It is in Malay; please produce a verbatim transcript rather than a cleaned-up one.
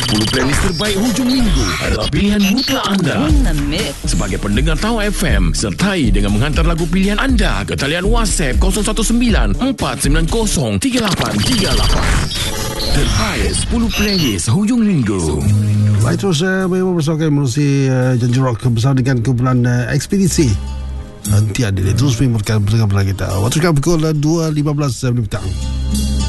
sepuluh playlist terbaik hujung minggu adalah pilihan mutlak anda. Sebagai pendengar Tauh F M, sertai dengan menghantar lagu pilihan anda ke talian WhatsApp kosong satu sembilan empat sembilan kosong tiga lapan tiga lapan. Terbaik sepuluh playlist hujung minggu. Baik, terus uh, bersama kami menerusi uh, Janji Rock bersama dengan kumpulan uh, Ekspedisi. Nanti ada terus bersama kita. Waktu sekarang pukul dua lima belas petang.